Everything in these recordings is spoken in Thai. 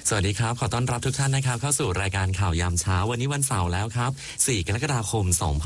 สวัสดีครับขอต้อนรับทุกท่านนะครับเข้าสู่รายการข่าวยามเช้าวันนี้วันเสาร์แล้วครับ4กรกฎาคม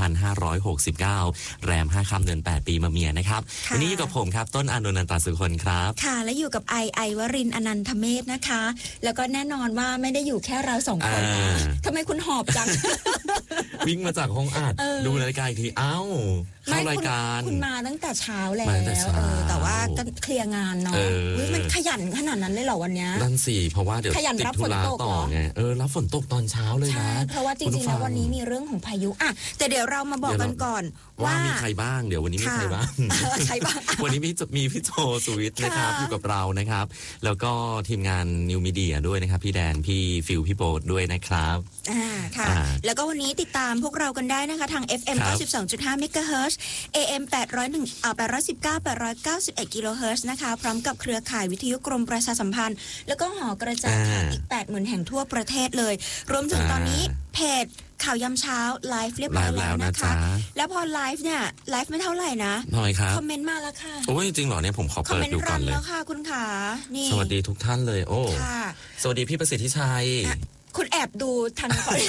2569แรม5ค่ำเดือน8ปีมะเมียนะครับวันนี้อยู่กับผมครับต้นอานนท์นันตสุคนครับค่ะและอยู่กับไอวรินทร์อนันทเมธนะคะแล้วก็แน่นอนว่าไม่ได้อยู่แค่เราสองคนนะทำไมคุณหอบจังวิ่งมาจากห้องอัดดูรายการอีกทีเข้ารายการคุณมาตั้งแต่เช้าแล้วแต่ว่าก็เคลียร์งานเนาะมันขยันขนาดนั้นเลยเหรอวันนี้นั่นสิเพราะว่าเดี๋ยวติดธุระต่อไงรับฝนตกตอนเช้าเลยนะเพราะว่าจริงๆแล้ววันนี้มีเรื่องของพายุอ่ะแต่เดี๋ยวเรามาบอกกันก่อนว่ามีใครบ้างเดี๋ยววันนี้มีใครบ้างวันนี้มีพี่โจสุวิทย์นะครับอยู่กับเรานะครับแล้วก็ทีมงานนิวมีเดียด้วยนะครับพี่แดนพี่ฟิลพี่โบ๊ทด้วยนะครับค่ะแล้วก็วันนี้ติดตามพวกเรากันได้นะคะทาง FM 92.5 MHz AM 819 891 kHz นะคะพร้อมกับเครือข่ายวิทยุกรมประชาสัมพันธ์แล้วก็หอกระจายข่าวอีก 80,000 แห่งทั่วประเทศเลยรวมถึงตอนนี้เพจข่าวยามเช้าไลฟ์เรียบร้อยแล้วนะคะแล้วพอไลฟ์เนี่ยไลฟ์ไม่เท่าไหร่นะคอมเมนต์มาแล้วค่ะโอ้ยจริงเหรอเนี่ยผมขอเปิดดูก่อนเลยแล้วค่ะคุณขานี่สวัสดีทุกท่านเลยโอ้สวัสดีพี่ประสิทธิชัยคุณแอบดูทันก่อน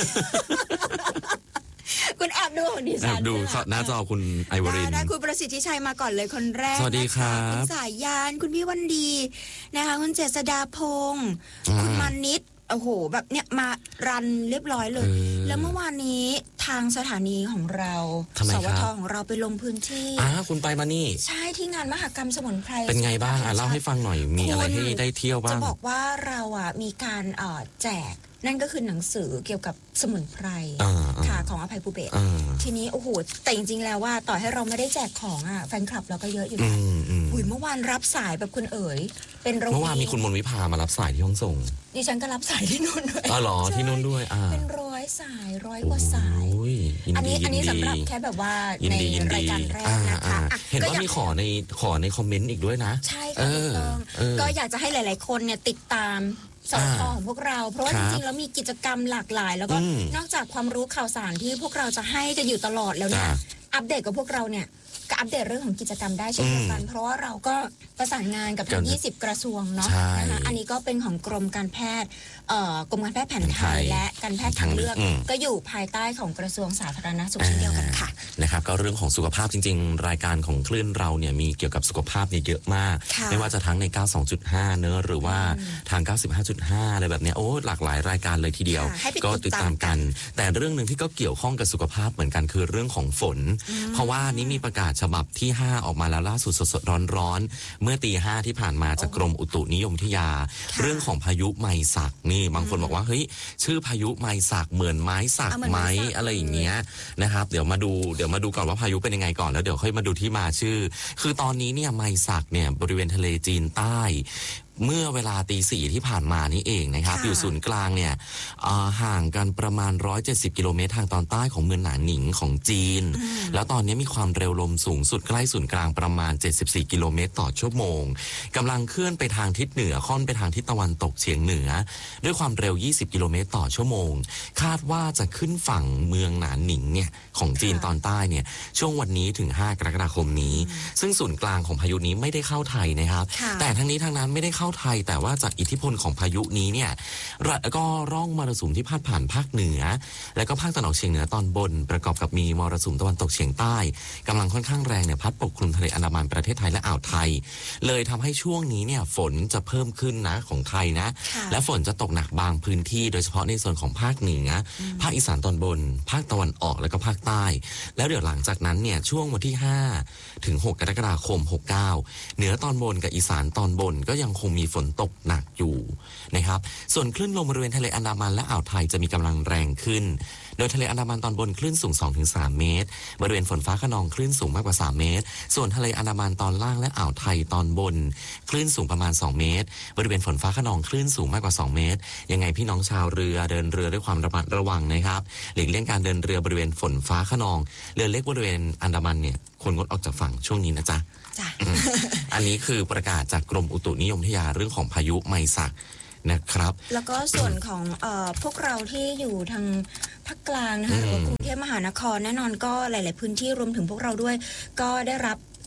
คุณแอบดูของดิฉันแอบดูหน้าจอคุณไอวรินทร์ได้คุณประสิทธิชัยมาก่อนเลยคนแรกสวัสดีครับคุณสายยานคุณพี่วันดีนะคะคุณเจษฎาพงศ์คุณมานิดโอ้โหแบบเนี้ยมารันเรียบร้อยเลยแล้วเมื่อวานนี้ทางสถานีของเราสวทของเราไปลงพื้นที่คุณไปมานี่ใช่ที่งานมหกรรมสมุนไพรเป็นไงบ้างเล่าให้ฟังหน่อยมีอะไรให้ได้เที่ยวบ้างจะบอกว่าเรามีการแจกนั่นก็คือหนังสือเกี่ยวกับสมุนไพรค่ะของอภัยภูเบศรทีนี้โอ้โหแต่จริงๆแล้วว่าต่อให้เราไม่ได้แจกของแฟนคลับเราก็เยอะอยู่นะเมื่อวานรับสายแบบคุณเอ๋ยเป็นเมื่อวานมีคุณมนวิภามารับสายที่ห้องส่งดิฉันก็รับสายที่นู่นด้วยหรอที่นู่นด้วยเป็น100 สาย100 กว่าสายอันนี้สำหรับแค่แบบว่าในรายการแรกนะคะเห็นว่ามีขอในคอมเมนต์อีกด้วยนะใช่ค่ะก็อยากจะให้หลายๆคนเนี่ยติดตามสวทของพวกเราเพราะว่าจริงๆแล้วมีกิจกรรมหลากหลายแล้วก็นอกจากความรู้ข่าวสารที่พวกเราจะให้กันอยู่ตลอดแล้วเนี่ยอัปเดตกับพวกเราเนี่ยก็อัปเดตเรื่องของกิจกรรมได้เช่นเดียวกันเพราะว่าเราก็ประสานงานกับทั้ง20 กระทรวงเนาะนะคะอันนี้ก็เป็นของกรมการแพทย์กรมการแพทย์แผนไทยและการแพทย์ทางเลือกก็อยู่ภายใต้ของกระทรวงสาธารณสุขเช่นเดียวกันค่ะนะครับก็เรื่องของสุขภาพจริงๆรายการของคลื่นเราเนี่ยมีเกี่ยวกับสุขภาพเนี่ยเยอะมากไม่ว่าจะทั้งใน 92.5 เนอะหรือว่าทาง 95.5 อะไรแบบเนี้ยโอ้หลากหลายรายการเลยทีเดียวก็ติดตามกันแต่เรื่องนึงที่ก็เกี่ยวข้องกับสุขภาพเหมือนกันคือเรื่องของฝนเพราะว่านี้มีประกาศฉบับที่5ออกมาแล้วล่าสุดสดๆร้อนๆเมื่อตี 5ที่ผ่านมาจากกรมอุตุนิยมวิทยาเรื่องของพายุไมศักนี่บางคนบอกว่าเฮ้ยชื่อพายุไมศักเหมือนไม้สักไหมอะไรอย่างเงี้ยนะครับเดี๋ยวมาดูก่อนว่าพายุเป็นยังไงก่อนแล้วเดี๋ยวค่อยมาดูที่มาชื่อคือตอนนี้เนี่ยไมศักเนี่ยบริเวณทะเลจีนใต้เมื่อเวลาตี 4ที่ผ่านมานี่เองนะครับอยู่ศูนย์กลางเนี่ยห่างกันประมาณ170 กิโลเมตรทางตอนใต้ของเมืองหนานหนิงของจีนแล้วตอนนี้มีความเร็วลมสูงสุดใกล้ศูนย์กลางประมาณ74 กิโลเมตรต่อชั่วโมงกำลังเคลื่อนไปทางทิศเหนือค่อนไปทางทิศตะวันตกเฉียงเหนือด้วยความเร็ว20 กิโลเมตรต่อชั่วโมงคาดว่าจะขึ้นฝั่งเมืองหนานหนิงเนี่ยของจีนตอนใต้เนี่ยช่วงวันนี้ถึง5 กรกฎาคมนี้ซึ่งศูนย์กลางของพายุนี้ไม่ได้เข้าไทยนะครับแต่ทั้งนี้ทั้งนั้นไม่ได้เข้าไทยแต่ว่าจากอิทธิพลของพายุนี้เนี่ยก็ร่องมรสุมที่พาดผ่านภาคเหนือและก็ภาคตะวันออกเฉียงเหนือตอนบนประกอบกับมีมรสุมตะวันตกเฉียงใต้กำลังค่อนข้างแรงเนี่ยพัดปกคลุมทะเลอันดามันประเทศไทยและอ่าวไทยเลยทำให้ช่วงนี้เนี่ยฝนจะเพิ่มขึ้นนะของไทยนะและฝนจะตกหนักบางพื้นที่โดยเฉพาะในส่วนของภาคเหนือภาคอีสานตอนบนภาคตะวันออกและก็ภาคใต้แล้วเดี๋ยวหลังจากนั้นเนี่ยช่วงวันที่5ถึง6 กรกฎาคม69เหนือตอนบนกับอีสานตอนบนก็ยังคงมีฝนตกหนักอยู่นะครับส่วนคลื่นลมบริเวณทะเลอันดามันและอ่าวไทยจะมีกำลังแรงขึ้นโดยทะเลอันดามันตอนบนคลื่นสูง 2-3 เมตรบริเวณฝนฟ้าคะนองคลื่นสูงมากกว่า3 เมตรส่วนทะเลอันดามันตอนล่างและอ่าวไทยตอนบนคลื่นสูงประมาณ2 เมตรบริเวณฝนฟ้าคะนองคลื่นสูงมากกว่า2 เมตรยังไงพี่น้องชาวเรือเดินเรือด้วยความระมัดระวังนะครับหลีกเลี่ยงการเดินเรือบริเวณฝนฟ้าคะนองเรือเล็กบริเวณอันดามันเนี่ยควรงดออกจากฝั่งช่วงนี้นะจ๊ะอันนี้คือประกาศจากกรมอุตุนิยมวิทยาเรื่องของพายุไมศักนะครับแล้วก็ส่วนของพวกเราที่อยู่ทางภาคกลางนะคะหรือว่ากรุงเทพมหานครแน่นอนก็หลายๆพื้นที่รวมถึงพวกเราด้วยก็ได้รับ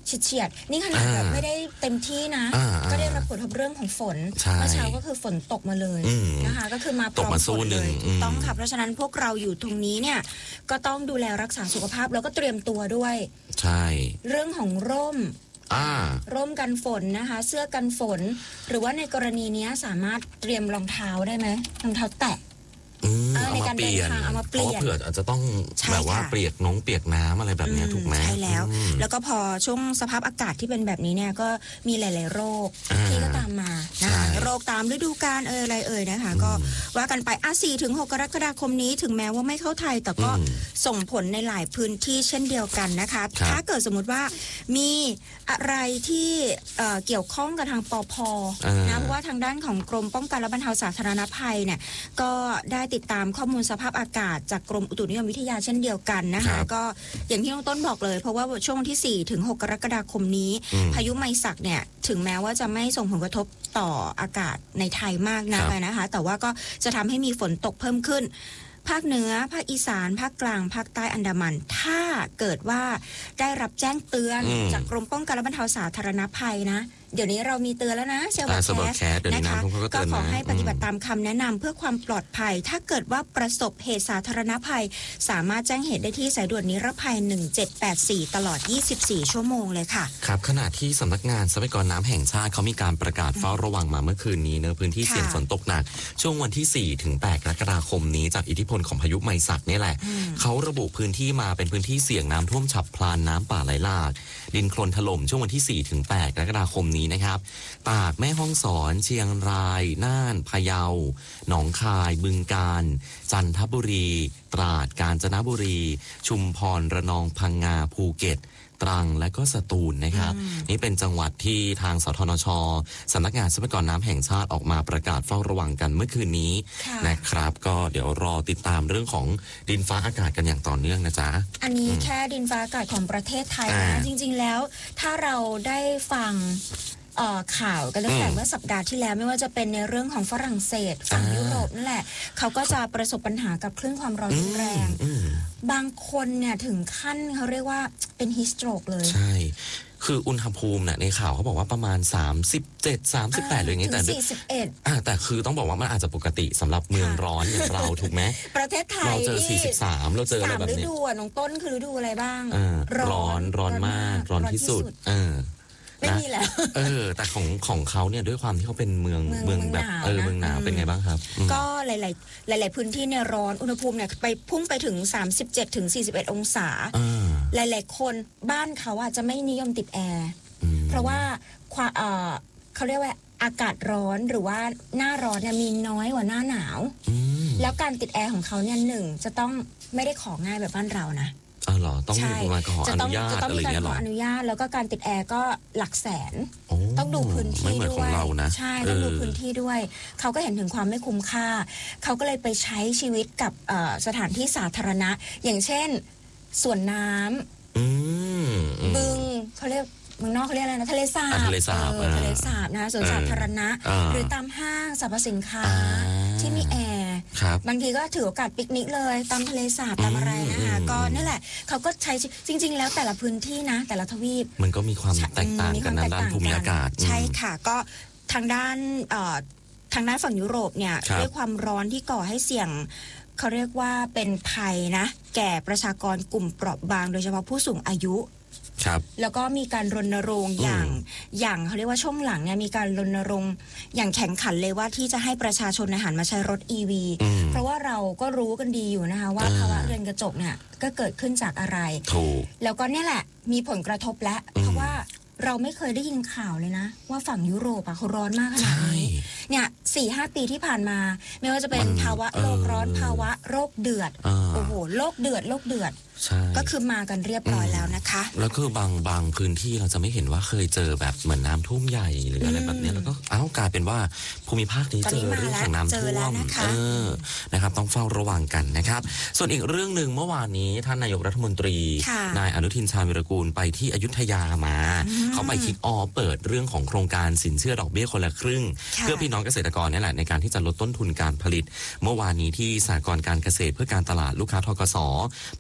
เฉียดนี่ขนาดแบบไม่ได้เต็มที่นะก็ได้รับผลกระทบเรื่องของฝนเมื่อเช้าก็คือฝนตกมาเลยนะคะก็คือมาพร้อมฝนเลยถูกต้องค่ะเพราะฉะนั้นพวกเราอยู่ตรงนี้เนี่ยก็ต้องดูแลรักษาสุขภาพแล้วก็เตรียมตัวด้วยใช่เรื่องของร่มกันฝนนะคะเสื้อกันฝนหรือว่าในกรณีนี้สามารถเตรียมรองเท้าได้ไหมรองเท้าแตะในการเดินทางเอามาเปลี่ยนเพราะเผื่ออาจจะต้องแบบว่าเปียกน้ำอะไรแบบนี้ถูกไหมใช่แล้วก็พอช่วงสภาพอากาศที่เป็นแบบนี้เนี่ยก็มีหลายๆโรคที่ก็ตามมานะคะโรคตามฤดูกาลอะไรนะคะก็ว่ากันไป4 ถึง 6 กรกฎาคมนี้ถึงแม้ว่าไม่เข้าไทยแต่ก็ส่งผลในหลายพื้นที่เช่นเดียวกันนะคะถ้าเกิดสมมติว่ามีอะไรที่เกี่ยวข้องกับทางปภ.นะเพราะว่าทางด้านของกรมป้องกันและบรรเทาสาธารณภัยเนี่ยก็ได้ติดตามข้อมูลสภาพอากาศจากกรมอุตุนิยมวิทยาเช่นเดียวกันนะคะก็อย่างที่น้องต้นบอกเลยเพราะว่าช่วงที่4 ถึง 6 กรกฎาคมนี้พายุไมศักเนี่ยถึงแม้ว่าจะไม่ส่งผลกระทบต่ออากาศในไทยมากนักนะคะแต่ว่าก็จะทำให้มีฝนตกเพิ่มขึ้นภาคเหนือภาคอีสานภาคกลางภาคใต้อันดามันถ้าเกิดว่าได้รับแจ้งเตือนจากกรมป้องกันและบรรเทาสาธารณภัยนะเดี๋ยวนี้เรามีเตือนแล้วนะเซลล์แคสนะคะก็ขอให้ปฏิบัติตามคำแนะนำเพื่อความปลอดภัยถ้าเกิดว่าประสบเหตุสาธารณภัยสามารถแจ้งเหตุได้ที่สายด่วนนิรภัย1784ตลอด24ชั่วโมงเลยค่ะครับขณะที่สำนักงานทรัพยากรน้ำแห่งชาติเขามีการประกาศเฝ้าระวังมาเมื่อคืนนี้ในพื้นที่เสี่ยงฝนตกหนักช่วงวันที่4 ถึง 8 กรกฎาคมนี้จากอิทธิพลของพายุไมศักนี่แหละเขาระบุพื้นที่มาเป็นพื้นที่เสี่ยงน้ำท่วมฉับพลันน้ำป่าไหลหลากดินโคลนถล่มช่วงวันที่4 ถึง 8 กรกฎาคมนี้นะครับตากแม่ฮ่องสอนเชียงรายน่านพะเยาหนองคายบึงกาฬจันทบุรีตราดกาญจนบุรีชุมพรระนองพังงาภูเก็ตตรังและก็สตูลนะครับนี่เป็นจังหวัดที่ทางสทนช.สำนักงานทรัพยากรน้ำแห่งชาติออกมาประกาศเฝ้าระวังกันเมื่อคืนนี้นะครับก็เดี๋ยวรอติดตามเรื่องของดินฟ้าอากาศกันอย่างต่อเนื่องนะจ๊ะอันนี้แค่ดินฟ้าอากาศของประเทศไทยนะจริงๆแล้วถ้าเราได้ฟังข่าวกันตั้งแต่เมื่อสัปดาห์ที่แล้วไม่ว่าจะเป็นในเรื่องของฝรั่งเศสฝั่งยุโรปนั่นแหละเขาก็จะประสบปัญหากับคลื่นความร้อนรุนแรงบางคนเนี่ยถึงขั้นเขาเรียกว่าเป็นฮิสโตรกเลยใช่คืออุณหภูมิเนี่ยในข่าวเขาบอกว่าประมาณ37 38เลยไงแต่41แต่คือต้องบอกว่ามันอาจจะปกติสำหรับเมืองร้อนอย่างเราถูกไหมประเทศไทยเราเจอ43เราเจออะไรแบบนี้ฤดูน้องต้นคือฤดูอะไรบ้างร้อนมากร้อนที่สุดไม่มีแล้วแต่ของเขาเนี่ยด้วยความที่เขาเป็นเมืองแบบเมืองหนาวเป็นไงบ้างครับก็หลายพื้นที่เนี่ยร้อนอุณหภูมิเนี่ยไปพุ่งไปถึง37 ถึง 41 องศาหลายคนบ้านเขาอาจจะไม่นิยมติดแอร์เพราะว่าเขาเรียกว่าอากาศร้อนหรือว่าหน้าร้อนเนี่ยมีน้อยกว่าหน้าหนาวแล้วการติดแอร์ของเขาเนี่ย1จะต้องไม่ได้ของง่ายแบบบ้านเรานะเหรอต้องมีมาขออนุญาตอะไรเงี้ยหรออนุญาตแล้วก็การติดแอร์ก็หลักแสนต้องดูพื้นที่ด้วยใช่ต้องดูพื้นที่ด้วยเขาก็เห็นถึงความไม่คุ้มค่าเขาก็เลยไปใช้ชีวิตกับสถานที่สาธารณะอย่างเช่นสวนน้ำบึงเขาเรียกเมืองนอกเขาเรียกอะไรนะทะเลสาบทะเลสาบนะสวนสาธารณะหรือตามห้างสรรพสินค้าที่มีแอร์บางทีก็ถือโอกาสปิกนิกเลยตามทะเลสาบตามอะไรนะคะก็นั่นแหละเขาก็ใช้จริงๆแล้วแต่ละพื้นที่นะแต่ละทวีปมันก็มีความแตกต่างกันด้านภูมิอากาศใช่ค่ะก็ทางด้านฝั่งยุโรปเนี่ยด้วยความร้อนที่ก่อให้เสี่ยงเขาเรียกว่าเป็นภัยนะแก่ประชากรกลุ่มเปราะบางโดยเฉพาะผู้สูงอายุแล้วก็มีการรณรงค์อย่างเขาเรียกว่าช่วงหลังเนี่ยมีการรณรงค์อย่างแข็งขันเลยว่าที่จะให้ประชาชนหันมาใช้รถ EV เพราะว่าเราก็รู้กันดีอยู่นะคะว่าภาวะเรือนกระจกเนี่ยก็เกิดขึ้นจากอะไรแล้วก็เนี่ยแหละมีผลกระทบแล้วเพราะว่าเราไม่เคยได้ยินข่าวเลยนะว่าฝั่งยุโรปเขาร้อนมากขนาดนี้เนี่ย 4-5 ปีที่ผ่านมาไม่ว่าจะเป็นภาวะโลกร้อนภาวะโรคเดือดโอ้โหโลกเดือดก็คือมากันเรียบร้อยแล้วนะคะแล้วคือบางพื้นที่เราจะไม่เห็นว่าเคยเจอแบบเหมือนน้ำท่วมใหญ่หรืออะไรแบบนี้แล้วก็กลายเป็นว่าภูมิภาคนี้เจอเรื่องของน้ำท่วมนะครับต้องเฝ้าระวังกันนะครับส่วนอีกเรื่องนึงเมื่อวานนี้ท่านนายกรัฐมนตรีนายอนุทินชาญวิรากูลไปที่อยุธยามาเขาไปคิกออฟเปิดเรื่องของโครงการสินเชื่อดอกเบี้ยคนละครึ่งเพื่อพี่น้องเกษตรกรนี่แหละในการที่จะลดต้นทุนการผลิตเมื่อวานนี้ที่สหกรณ์การเกษตรเพื่อการตลาดลูกค้าธกส.พระนคร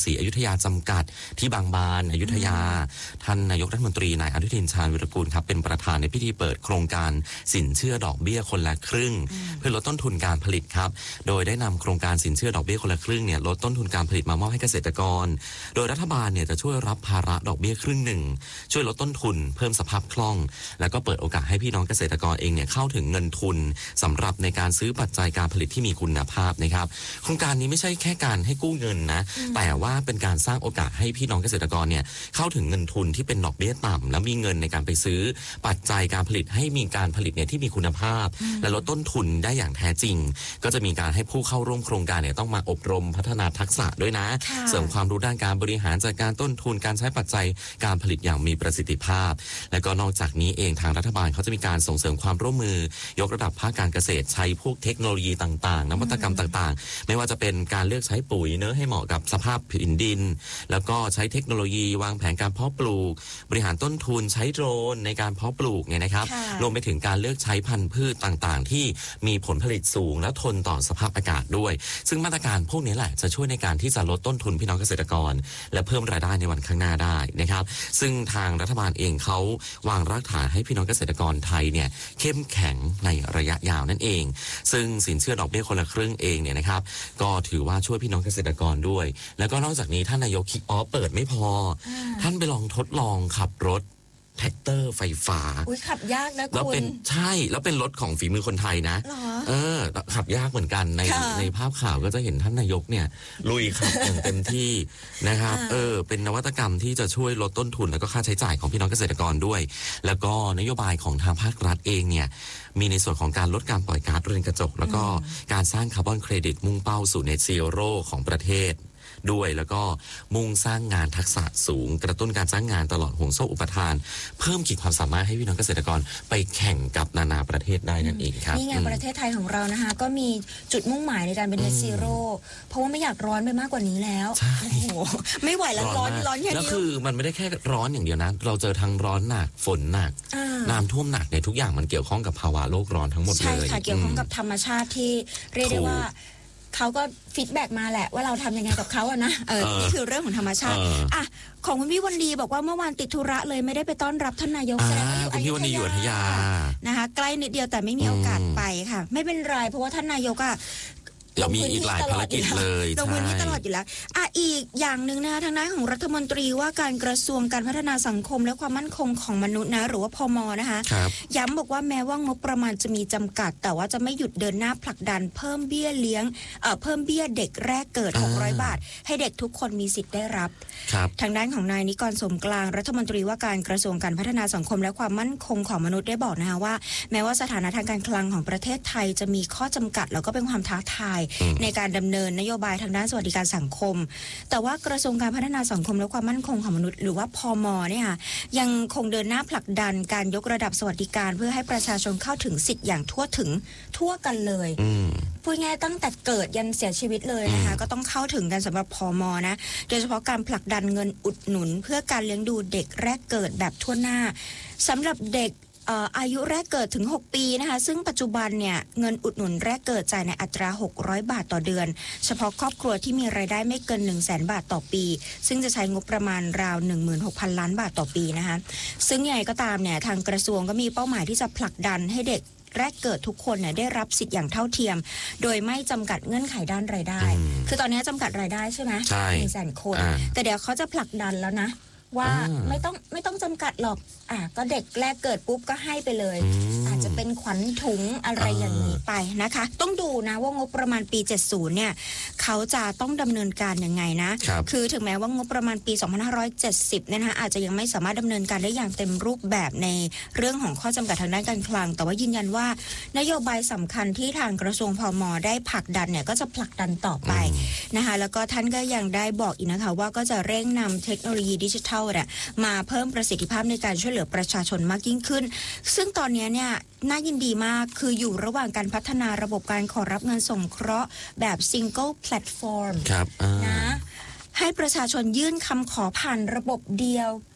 ศรีอยุธยาจำกัดที่บางบานอยุธยาท่านนายกรัฐมนตรีนายอนุทินชาญวิรากูลครับเป็นประธานในพิธีเปิดโครงการสินเชื่อดอกเบี้ยคนละครึ่งเพื่อลดต้นทุนการผลิตครับโดยได้นำโครงการสินเชื่อดอกเบี้ยคนละครึ่งเนี่ยลดต้นทุนการผลิตมามอบให้เกษตรกรโดยรัฐบาลเนี่ยจะช่วยรับภาระดอกเบี้ยครึ่งหนึ่งช่วยลดต้นทุนเพิ่มสภาพคล่องแล้วก็เปิดโอกาสให้พี่น้องเกษตรกรเองเนี่ยเข้าถึงเงินทุนสำหรับในการซื้อปัจจัยการผลิตที่มีคุณภาพนะครับโครงการนี้ไม่ใช่แค่การให้กู้เงินนะแต่ว่าเป็นการสร้างโอกาสให้พี่น้องเกษตรกรเนี่ยเข้าถึงเงินทุนที่เป็นดอกเบี้ยต่ำและมีเงินในการไปซื้อปัจจัยการผลิตให้มีการผลิตเนี่ยที่มีคุณภาพและลดต้นทุนได้อย่างแท้จริงก็จะมีการให้ผู้เข้าร่วมโครงการเนี่ยต้องมาอบรมพัฒนาทักษะด้วยนะเสริมความรู้ด้านการบริหารจัดการต้นทุนการใช้ปัจจัยการผลิตอย่างมีประสิทธิภาพและก็นอกจากนี้เองทางรัฐบาลเขาจะมีการส่งเสริมความร่วมมือยกระดับภาคการเกษตรใช้พวกเทคโนโลยีต่างๆนวัตกรรมต่างๆไม่ว่าจะเป็นการเลือกใช้ปุ๋ยเนื้อให้เหมาะกับสภาพผืนดินแล้วก็ใช้เทคโนโลยีวางแผนการเพาะปลูกบริหารต้นทุนใช้โดรนในการเพาะปลูกเนี่ยนะครับรวมไปถึงการเลือกใช้พันธุ์พืชต่างๆที่มีผลผลิตสูงและทนต่อสภาพอากาศด้วยซึ่งมาตรการพวกนี้แหละจะช่วยในการที่จะลดต้นทุนพี่น้องเกษตรกรและเพิ่มรายได้ในวันข้างหน้าได้นะครับซึ่งทางรัฐบาลเองเขาวางรากฐานให้พี่น้องเกษตรกรไทยเนี่ยเข้มแข็งในระยะยาวนั่นเองซึ่งสินเชื่อดอกเบี้ยคนละครึ่งเองเนี่ยนะครับก็ถือว่าช่วยพี่น้องเกษตรกรด้วยแล้วก็นอกจากนี้ท่านนายกคิกออฟเปิดไม่พอท่านไปลองทดลองขับรถแท็กเตอร์ไฟฟ้าขับยากนะคุณแล้วเป็นใช่แล้วเป็นรถของฝีมือคนไทยนะขับยากเหมือนกันในภาพข่าวก็จะเห็นท่านนายกเนี่ยลุยขับอย่างเต็มที่นะครับเป็นนวัตกรรมที่จะช่วยลดต้นทุนแล้วก็ค่าใช้จ่ายของพี่น้องเกษตรกรด้วยแล้วก็นโยบายของทางภาครัฐเองเนี่ยมีในส่วนของการลดการปล่อยก๊าซเรือนกระจกแล้วก็การสร้างคาร์บอนเครดิตมุ่งเป้าสู่ Net Zero ของประเทศด้วยแล้วก็มุ่งสร้างงานทักษะสูงกระตุ้นการจ้างงานตลอดห่วงโซ่อุปทานเพิ่มขีดความสามารถให้พี่น้องเกษตรกรไปแข่งกับนานาประเทศได้นั่นเองครับนี่ไงประเทศไทยของเรานะคะก็มีจุดมุ่งหมายในการเป็น Net Zero เพราะว่าไม่อยากร้อนไปมากกว่านี้แล้วโอ้โหไม่ไหวแล้วร้อนแค่นี้แล้วคือมันไม่ได้แค่ร้อนอย่างเดียวนะเราเจอทั้งร้อนหนักฝนหนักน้ำท่วมหนักเนี่ยทุกอย่างมันเกี่ยวข้องกับภาวะโลกร้อนทั้งหมดเลยใช่ค่ะเกี่ยวข้องกับธรรมชาติที่เรียกได้ว่าเขาก็ฟีดแบ็กมาแหละว่าเราทำยังไงกับเขาอะนะนี่คือเรื่องของธรรมชาติอ่ะของคุณพี่วันดีบอกว่าเมื่อวานติดธุระเลยไม่ได้ไปต้อนรับท่านนายกแสดงว่าอยู่อยุธยานะคะใกล้นิดเดียวแต่ไม่มีโอกาสไปค่ะไม่เป็นไรเพราะว่าท่านนายกอะเรามีอีกหลายภารกิจเลยลงพื้นที่ตลอดอยู่แล้วอีกอย่างหนึ่งนะคะทางด้านของรัฐมนตรีว่าการกระทรวงการพัฒนาสังคมและความมั่นคงของมนุษย์นะหรือว่าพม.นะคะย้ำบอกว่าแม้ว่างบประมาณจะมีจำกัดแต่ว่าจะไม่หยุดเดินหน้าผลักดันเพิ่มเบี้ยเลี้ยงเพิ่มเบี้ยเด็กแรกเกิด600 บาทให้เด็กทุกคนมีสิทธิ์ได้รับทางด้านของนายนิกรสมกลางรัฐมนตรีว่าการกระทรวงการพัฒนาสังคมและความมั่นคงของมนุษย์ได้บอกนะคะว่าแม้ว่าสถานะทางการคลังของประเทศไทยจะมีข้อจำกัดแล้วก็เป็นความท้าทายในการดำเนินนโยบายทางด้านสวัสดิการสังคมแต่ว่ากระทรวงการพัฒนาสังคมและความมั่นคงของมนุษย์หรือว่าพม.เนี่ยค่ะยังคงเดินหน้าผลักดันการยกระดับสวัสดิการเพื่อให้ประชาชนเข้าถึงสิทธิ์อย่างทั่วกันเลยพูดง่ายตั้งแต่เกิดยันเสียชีวิตเลยนะคะก็ต้องเข้าถึงกันสำหรับพม.นะโดยเฉพาะการผลักดันเงินอุดหนุนเพื่อการเลี้ยงดูเด็กแรกเกิดแบบทั่วหน้าสำหรับเด็กอายุแรกเกิดถึง6ปีนะคะซึ่งปัจจุบันเนี่ยเงินอุดหนุนแรกเกิดจ่ายในอัตรา600 บาทต่อเดือนเฉพาะครอบครัวที่มีรายได้ไม่เกิน 100,000 บาทต่อปีซึ่งจะใช้งบประมาณราว 16,000 ล้านบาทต่อปีนะคะซึ่งยังไงก็ตามเนี่ยทางกระทรวงก็มีเป้าหมายที่จะผลักดันให้เด็กแรกเกิดทุกคนเนี่ยได้รับสิทธิ์อย่างเท่าเทียมโดยไม่จำกัดเงื่อนไขด้านรายได้คือตอนนี้จำกัดรายได้ใช่ไหม100,000 คนแต่เดี๋ยวเขาจะผลักดันแล้วนะว่าไม่ต้องจำกัดหรอกก็เด็กแรกเกิดปุ๊บก็ให้ไปเลยอาจจะเป็นขวัญถุงอะไรอย่างนี้ไปนะคะต้องดูนะว่างบประมาณปี70เนี่ยเขาจะต้องดำเนินการยังไงนะคือถึงแม้ว่างบประมาณปี2570เนี่ยนะคะอาจจะยังไม่สามารถดำเนินการได้อย่างเต็มรูปแบบในเรื่องของข้อจำกัดทางด้านการคลังแต่ว่ายืนยันว่านโยบายสำคัญที่ทางกระทรวงพม.ได้ผลักดันเนี่ยก็จะผลักดันต่อไปนะคะแล้วก็ท่านก็ยังได้บอกอีกนะคะว่าก็จะเร่งนำเทคโนโลยีดิจิทัลมาเพิ่มประสิทธิภาพในการช่วยเหลือประชาชนมากยิ่งขึ้นซึ่งตอนนี้เนี่ยน่ายินดีมากคืออยู่ระหว่างการพัฒนาระบบการขอรับเงินสงเคราะห์แบบ Single Platform นะให้ประชาชนยื่นคำขอผ่านระบบเดียว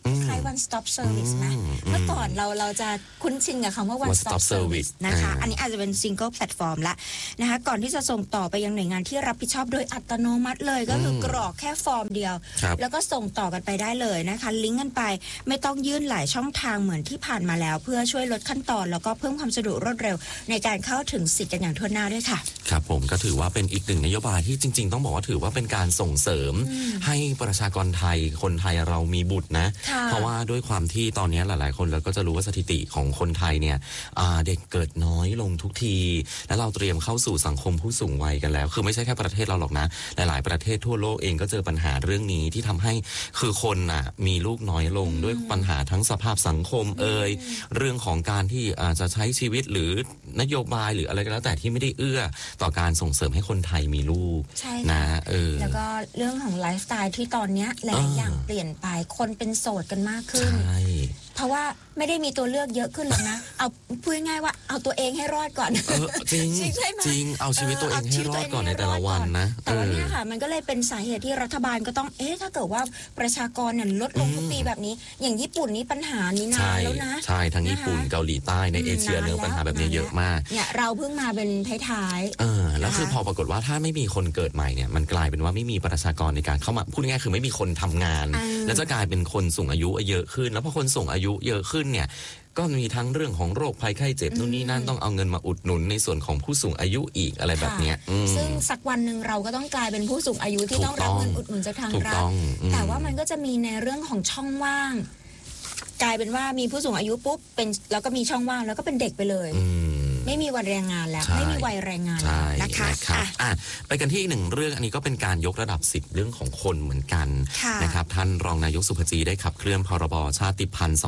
คล้าย one stop service ไหมเมื่อก่อนเราจะคุ้นชินกับคำว่า one stop service นะคะอันนี้อาจจะเป็น single platform ละนะคะก่อนที่จะส่งต่อไปยังหน่วยงานที่รับผิดชอบโดยอัตโนมัติเลยก็คือกรอกแค่ฟอร์มเดียวแล้วก็ส่งต่อกันไปได้เลยนะคะลิงก์กันไปไม่ต้องยื่นหลายช่องทางเหมือนที่ผ่านมาแล้วเพื่อช่วยลดขั้นตอนแล้วก็เพิ่มความสะดวกรวดเร็วในการเข้าถึงสิทธิ์กันอย่างทั่วหน้าด้วยค่ะครับผมก็ถือว่าเป็นอีกหนึ่งนโยบายที่จริงๆต้องบอกว่าถือว่าเป็นการส่งเสริมให้ประชากรไทยคนไทยเรามีบุตรนะเพราะว่าด้วยความที่ตอนนี้หลายๆคนเราก็จะรู้ว่าสถิติของคนไทยเนี่ยเด็กเกิดน้อยลงทุกทีและเราเตรียมเข้าสู่สังคมผู้สูงวัยกันแล้วคือไม่ใช่แค่ประเทศเราหรอกนะหลายๆประเทศทั่วโลกเองก็เจอปัญหาเรื่องนี้ที่ทำให้คือคนมีลูกน้อยลงด้วยปัญหาทั้งสภาพสังคมเรื่องของการที่จะใช้ชีวิตหรือนโยบายหรืออะไรก็แล้วแต่ที่ไม่ได้เอื้อต่อการส่งเสริมให้คนไทยมีลูกนะแล้วก็เรื่องของไลฟ์สไตล์ที่ตอนนี้หลายอย่างเปลี่ยนไปคนเป็นโสดกันมากขึ้นเพราะว่าไม่ได้มีตัวเลือกเยอะขึ้นหรอกนะเอาพูดง่ายๆว่าเอาตัวเองให้รอดก่อนจริงจริงเอาชีวิตตัวเองให้รอดก่อนในแต่ละวันนะแต่ว่าเนี่ยค่ะมันก็เลยเป็นสาเหตุที่รัฐบาลก็ต้องถ้าเกิดว่าประชากรเนี่ยลดลงทุกปีแบบนี้อย่างญี่ปุ่นนี่ปัญหานี้นานแล้วนะใช่ทั้งญี่ปุ่นเกาหลีใต้ในเอเชียเรื่องปัญหาแบบนี้เยอะมากเนี่ยเราเพิ่งมาเป็นท้ายๆแล้วคือพอปรากฏว่าถ้าไม่มีคนเกิดใหม่เนี่ยมันกลายเป็นว่าไม่มีประชากรในการเข้ามาพูดง่ายๆคือไม่มีคนทำงานแล้วจะกลายเป็นคนสูงอายุเยอะขึ้นแล้วพอคนสูงอายุเยอะขึ้นเนี่ยก็มีทั้งเรื่องของโรคภัยไข้เจ็บนู่นนี่นั่นต้องเอาเงินมาอุดหนุนในส่วนของผู้สูงอายุอีกอะไรแบบนี้ซึ่งสักวันหนึ่งเราก็ต้องกลายเป็นผู้สูงอายุที่ต้องรับเงินอุดหนุนจากทางรัฐแต่ว่ามันก็จะมีในเรื่องของช่องว่างกลายเป็นว่ามีผู้สูงอายุปุ๊บเป็นแล้วก็มีช่องว่างแล้วก็เป็นเด็กไปเลยไม่มีวันแรงงานแล้วไม่มีวัยแรงงานนะคะไปกันที่อีกหนึ่งเรื่องอันนี้ก็เป็นการยกระดับสิทธิ์เรื่องของคนเหมือนกันนะครับท่านรองนายกสุภจีได้ขับเคลื่อนพรบชาติพันธุ์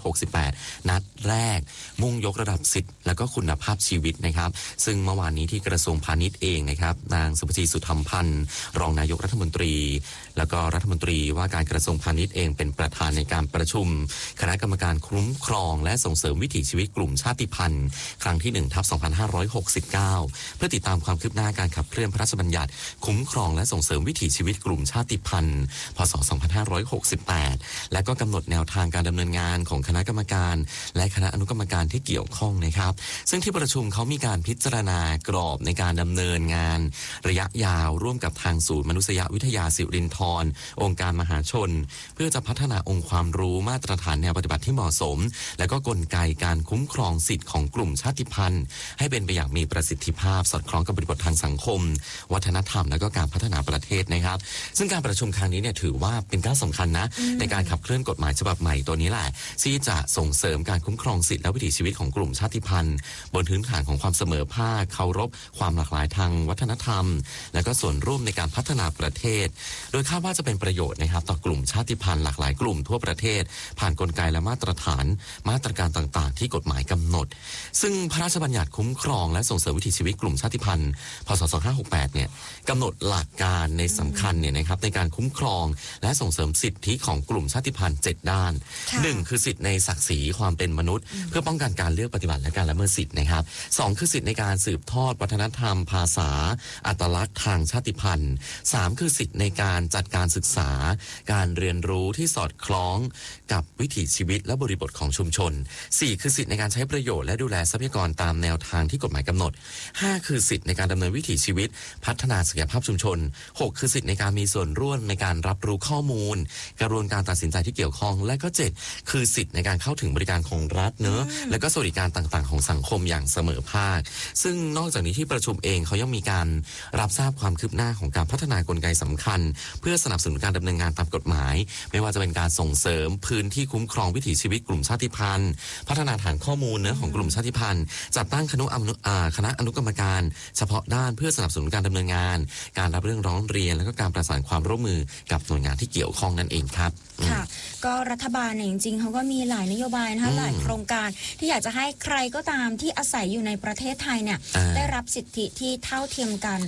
2568นัดแรกมุ่งยกระดับสิทธิ์และก็คุณภาพชีวิตนะครับซึ่งเมื่อวานนี้ที่กระทรวงพาณิชย์เองนะครับนางสุภจีสุธรรมพันธ์รองนายกรัฐมนตรีแล้วก็รัฐมนตรีว่าการกระทรวงพาณิชย์เองเป็นประธานในการประชุมคณะกรรมการคุ้มครองและส่งเสริมวิถีชีวิตกลุ่มชาติพันธุ์ครั้งที่1/2569เพื่อติดตามความคืบหน้าการขับเคลื่อนพระราชบัญญัติคุ้มครองและส่งเสริมวิถีชีวิตกลุ่มชาติพันธุ์พ.ศ. 2568และก็กำหนดแนวทางการดำเนินงานของคณะกรรมการและคณะอนุกรรมการที่เกี่ยวข้องนะครับซึ่งที่ประชุมเขามีการพิจารณากรอบในการดำเนินงานระยะยาวร่วมกับทางศูนย์มนุษยวิทยาสิรินธรองค์การมหาชนเพื่อจะพัฒนาองค์ความรู้มาตรฐานแนวปฏิบัติที่เหมาะสมและก็กลไกการคุ้มครองสิทธิของกลุ่มชาติพันธุ์ให้เป็นไปอย่างมีประสิทธิภาพสอดคล้องกับบริบททางสังคมวัฒนธรรมและก็การพัฒนาประเทศนะครับซึ่งการประชุมครั้งนี้เนี่ยถือว่าเป็นก้าวสำคัญนะในการขับเคลื่อนกฎหมายฉบับใหม่ตัวนี้แหละที่จะส่งเสริมการคุ้มครองสิทธิและวิถีชีวิตของกลุ่มชาติพันธุ์บนพื้นฐานของความเสมอภาคเคารพความหลากหลายทางวัฒนธรรมและก็ส่วนร่วมในการพัฒนาประเทศโดยคาดว่าจะเป็นประโยชน์นะครับต่อกลุ่มชาติพันธุ์หลากหลายกลุ่มทั่วประเทศผ่านกลไกและมาตรฐานมาตรการต่างๆที่กฎหมายกำหนดซึ่งพระราชบัญญัติคุ้มครองและส่งเสริมวิถีชีวิตกลุ่มชาติพันธุ์พ.ศ. 2568เนี่ยกำหนดหลักการในสำคัญเนี่ยนะครับในการคุ้มครองและส่งเสริมสิทธิของกลุ่มชาติพันธุ์7ด้าน1คือสิทธิในศักดิ์ศรีความเป็นมนุษย์เพื่อป้องกันการเลือกปฏิบัติและการละเมิดสิทธินะครับ2คือสิทธิในการสืบทอดวัฒนธรรมภาษาอัตลักษณ์ทางชาติพันธุ์3คือสิทธิในการจัดการศึกษาการเรียนรู้ที่สอดคล้องกับวิถีชีวิตและบริบทของชุมชน4คือสิทธิในการใช้ประโยชน์และดูแลทรัพยากรตามแนวทางที่กฎหมายกำหนด5คือสิทธิในการดำเนินวิถีชีวิตพัฒนาศักยภาพชุมชน6คือสิทธิในการมีส่วนร่วมในการรับรู้ข้อมูลกระบวนการตัดสินใจที่เกี่ยวข้องและก็7คือสิทธิในการเข้าถึงบริการของรัฐเนอะและก็สวัสดิการต่างๆของสังคมอย่างเสมอภาคซึ่งนอกจากนี้ที่ประชุมเองเขายังมีการรับทราบความคืบหน้าของการพัฒนากลไกสำคัญเพื่อสนับสนุนการดำเนินงานตามกฎหมายไม่ว่าจะเป็นการส่งเสริมพื้นที่คุ้มครองวิถีชีวิตกลุ่มชาติพันธุ์พัฒนาฐานข้อมูลเนื้อของกลุ่มชาติพันธุ์จัดตั้งคณะอนุกรรมการเฉพาะด้านเพื่อสนับสนุนการดำเนินงานการรับเรื่องร้องเรียนและก็การประสานความร่วมมือกับหน่วยงานที่เกี่ยวข้องนั่นเองครับค่ะก็รัฐบาลเนี่ยจริงๆเขาก็มีหลายนโยบายนะคะหลายโครงการที่อยากจะให้ใครก็ตามที่อาศัยอยู่ในประเทศไทยเนี่ยได้รับสิทธิที่เท่าเทียมกัน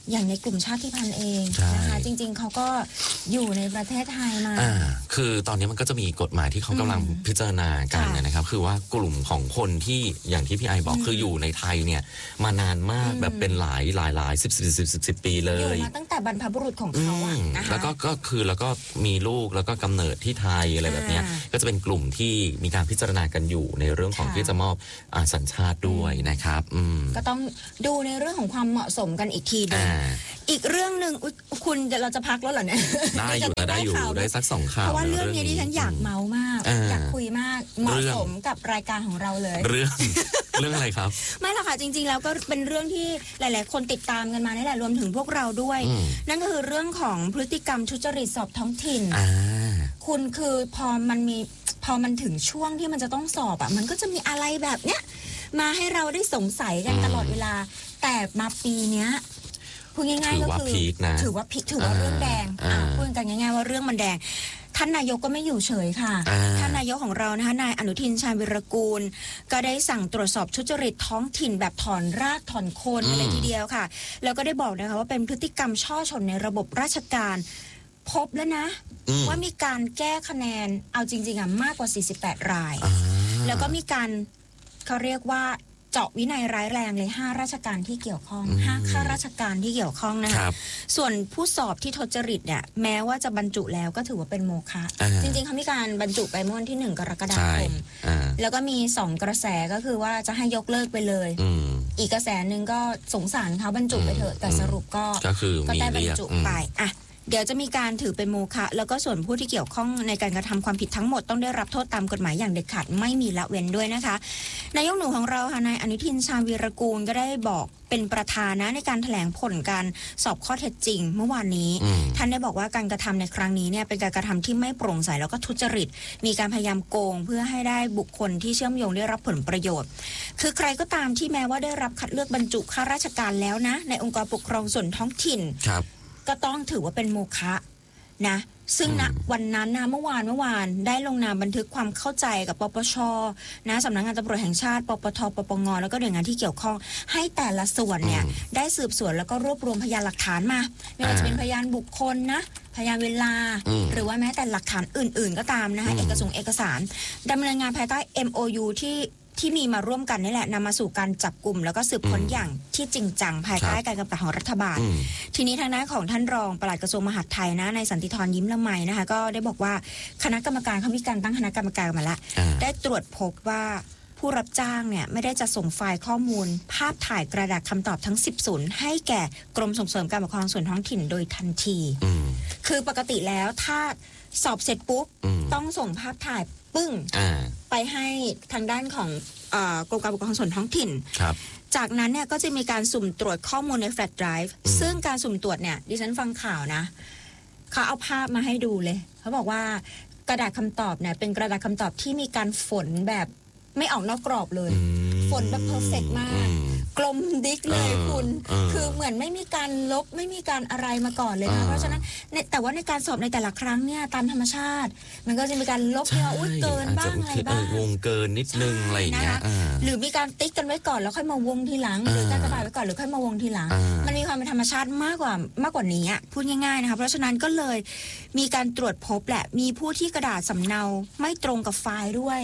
อย่างในกลุ่มชาติพันธุ์เองนะคะจริงๆเขาก็อยู่ในประเทศไทยมาคือตอนนี้มันก็จะมีกฎหมายที่เขากำลังพิจารณากันนะครับคือว่ากลุ่มของคนที่อย่างที่พี่ไอบอกคืออยู่ในไทยเนี่ยมานานมากแบบเป็นหลายสิบปีเลยอยู่มาตั้งแต่บรรพบุรุษของเขาอะนะคะแล้วก็คือแล้วก็มีลูกแล้วก็กำเนิดที่ไทยอะไรแบบนี้ก็จะเป็นกลุ่มที่มีการพิจารณากันอยู่ในเรื่องของที่จะมอบสัญชาติด้วยนะครับก็ต้องดูในเรื่องของความเหมาะสมกันอีกทีนึงอีกเรื่องหนึ่งคุณเราจะพักแล้วเหรอเนี่ยได้อยู่ได้สัก2 ข่าวเพราะว่าเรื่องนี้ที่ฉันอยากเมามากอยากคุยมากเหมาะสมกับรายการของเราเลยเรื่องอะไรครับไม่หรอกค่ะจริงๆแล้วก็เป็นเรื่องที่หลายๆคนติดตามกันมานี่แหละรวมถึงพวกเราด้วยนั่นก็คือเรื่องของพฤติกรรมทุจริตสอบท้องถิ่นคุณคือพอมันถึงช่วงที่มันจะต้องสอบมันก็จะมีอะไรแบบเนี้ยมาให้เราได้สงสัยกันตลอดเวลาแต่มาปีเนี้ยพูดง่ายๆก็คือถือว่าเรื่องแดงพูดกันง่ายๆว่าเรื่องมันแดงท่านนายกก็ไม่อยู่เฉยค่ะท่านนายกของเรานะคะนายอนุทินชาญวิรากูลก็ได้สั่งตรวจสอบทุจริตท้องถิ่นแบบถอนรากถอนโคนอะไรทีเดียวค่ะแล้วก็ได้บอกนะคะว่าเป็นพฤติกรรมช่อฉนในระบบราชการพบแล้วนะว่ามีการแก้คะแนนเอาจริงๆมากกว่า48 รายแล้วก็มีการเขาเรียกว่าเจาะวินัยร้ายแรงเลย5 ราชการที่เกี่ยวข้อง5 ข้าราชการที่เกี่ยวข้องนะคะส่วนผู้สอบที่ทุจริตเนี่ยแม้ว่าจะบรรจุแล้วก็ถือว่าเป็นโมฆะจริงๆเขามีการบรรจุไปเมื่อวันที่1 กรกฎาคมแล้วก็มี2 กระแสก็คือว่าจะให้ยกเลิกไปเลยอีกกระแสนึงก็สงสารเขาบรรจุไปเถอะแต่สรุปก็ได้บรรจุไปเดี๋ยวจะมีการถือเป็นโมฆะแล้วก็ส่วนผู้ที่เกี่ยวข้องในการกระทำความผิดทั้งหมดต้องได้รับโทษตามกฎหมายอย่างเด็ดขาดไม่มีละเว้นด้วยนะคะนายกหนูของเราค่ะนายอนุทินชาญวีรกูลก็ได้บอกเป็นประธานในการแถลงผลการสอบข้อเท็จจริงเมื่อวานนี้ท่านได้บอกว่าการกระทำในครั้งนี้เนี่ยเป็นการกระทำที่ไม่โปร่งใสแล้วก็ทุจริตมีการพยายามโกงเพื่อให้ได้บุคคลที่เชื่อมโยงได้รับผลประโยชน์คือใครก็ตามที่แม้ว่าได้รับคัดเลือกบรรจุข้าราชการแล้วนะในองค์กรปกครองส่วนท้องถิ่นก็ต้องถือว่าเป็นโมฆะนะซึ่งณวันนั้นเมื่อวานได้ลงนามบันทึกความเข้าใจกับปปชนะสำนักงานตำรวจแห่งชาติปปทปปงแล้วก็หน่วยงานที่เกี่ยวข้องให้แต่ละส่วนเนี่ยได้สืบสวนแล้วก็รวบรวมพยานหลักฐานมาไม่ว่าจะเป็นพยานบุคคลนะพยานเวลาหรือว่าแม้แต่หลักฐานอื่นๆก็ตามนะคะเอกสารดำเนินงานภายใต้ MOU ที่มีมาร่วมกันนี่แหละนำมาสู่การจับกลุ่มแล้วก็สืบค้นอย่างที่จริงจังภายใต้การกำกับของรัฐบาลทีนี้ทางด้านของท่านรองปลัดกระทรวงมหาดไทยนะนายสันติธรยิ้มละไมนะคะก็ได้บอกว่าคณะกรรมการเขามีการตั้งคณะกรรมการมาแล้วได้ตรวจพบว่าผู้รับจ้างเนี่ยไม่ได้จะส่งไฟล์ข้อมูลภาพถ่ายกระดาษคำตอบทั้ง10 ศูนย์ให้แก่กรมส่งเสริมการปกครองส่วนท้องถิ่นโดยทันทีคือปกติแล้วถ้าสอบเสร็จปุ๊บต้องส่งภาพถ่ายปึ้งไปให้ทางด้านของกรมการปกครองส่วนท้องถิ่นจากนั้นเนี่ยก็จะมีการสุ่มตรวจข้อมูลในแฟลชไดรฟ์ซึ่งการสุ่มตรวจเนี่ยดิฉันฟังข่าวนะเขาเอาภาพมาให้ดูเลยเขาบอกว่ากระดาษคำตอบเนี่ยเป็นกระดาษคำตอบที่มีการฝนแบบไม่ออกนอกกรอบเลยฝนแบบเพอร์เฟกต์มากกลมดิ๊กเลยคุณคือเหมือนไม่มีการลบไม่มีการอะไรมาก่อนเลยนะเพราะฉะนั้นแต่ว่าในการสอบในแต่ละครั้งเนี่ยตามธรรมชาติมันก็จะมีการลบที่ว่าอุ้ยเกินบ้างอะไรบ้างวงเกินนิดนึงอะไรอย่างเงี้ยหรือมีการติ๊กกันไว้ก่อนแล้วค่อยมาวงทีหลังหรือการกระบาดไว้ก่อนหรือค่อยมาวงทีหลังมันมีความเป็นธรรมชาติมากกว่านี้พูดง่ายๆนะคะเพราะฉะนั้นก็เลยมีการตรวจพบแหละมีผู้ที่กระดาษสำเนาไม่ตรงกับไฟล์ด้วย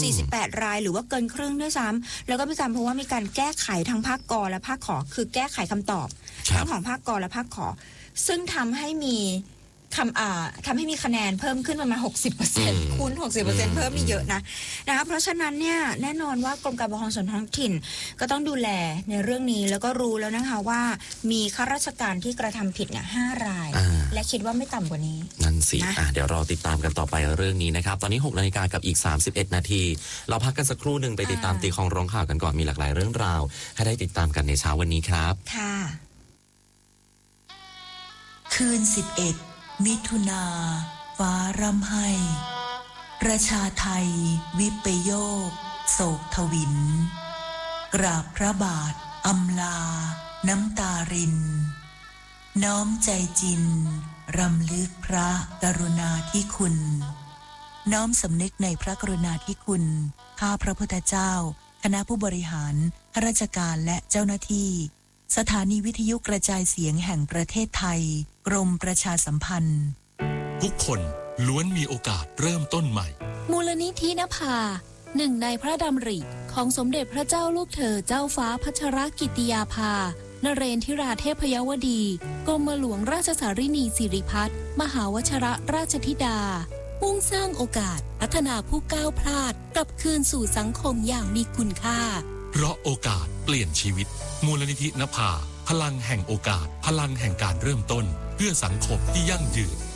48 รายหรือว่าเกินครึ่งด้วยซ้ำแล้วก็มีการพบว่ามีการแก้ไขทั้งภาคกและภาคขอคือแก้ไขคำตอบทั้งของภาคกและภาคขอซึ่งทำให้มีคะแนนเพิ่มขึ้นประมาณ 60% คูณ 60% เพิ่มนี่เยอะนะคะเพราะฉะนั้นเนี่ยแน่นอนว่ากรมการปกครองส่วนท้องถิ่นก็ต้องดูแลในเรื่องนี้แล้วก็รู้แล้วนะคะว่ามีข้าราชการที่กระทำผิดเนี่ย5 รายและคิดว่าไม่ต่ำกว่านี้นั่นสิเดี๋ยวรอติดตามกันต่อไปเรื่องนี้นะครับตอนนี้ 6 นาฬิกากับอีก31 นาทีเราพักกันสักครู่หนึ่งไปติดตามตีของร้องข่าวกันก่อนมีหลากหลายเรื่องราวให้ได้ติดตามกันในเช้าวันนี้ครับค่ะคืน11 มิถุนาฟ้าร่ำไห้ประชาไทยวิปโยคโศกทวินกราบพระบาทอำลาน้ำตารินน้อมใจจินรำลึกพระกรุณาธิคุณน้อมสำนึกในพระกรุณาธิคุณข้าพระพุทธเจ้าคณะผู้บริหารข้าราชการและเจ้าหน้าที่สถานีวิทยุกระจายเสียงแห่งประเทศไทยกรมประชาสัมพันธ์ทุกคนล้วนมีโอกาสเริ่มต้นใหม่มูลนิธินภาหนึ่งในพระดำริของสมเด็จพระเจ้าลูกเธอเจ้าฟ้าพัชรกิติยาภานเรนทิราเทพยวดีกรมหลวงราชสารินีสิริพัฒน์มหาวชรราชธิดามุ่งสร้างโอกาสพัฒนาผู้ก้าวพลาดกลับคืนสู่สังคมอย่างมีคุณค่าเพราะโอกาสเปลี่ยนชีวิตมูลนิธินภาพลังแห่งโอกาสพลังแห่งการเริ่มต้นเพื่อสังคมที่ยั่งยืน